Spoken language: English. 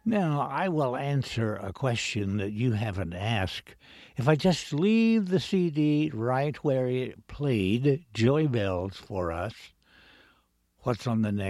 Now, I will answer a question that you haven't asked. If I just leave the CD right where it played Joy Bells for us, what's on the next